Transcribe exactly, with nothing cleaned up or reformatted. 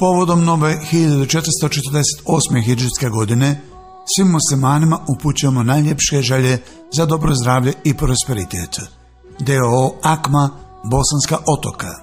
Povodom nove hiljadu četiristo četrdeset osme hidžrske godine svim muslimanima upućujemo najljepše želje za dobro zdravlje i prosperitet. D O O Akma, Bosanska Otoka.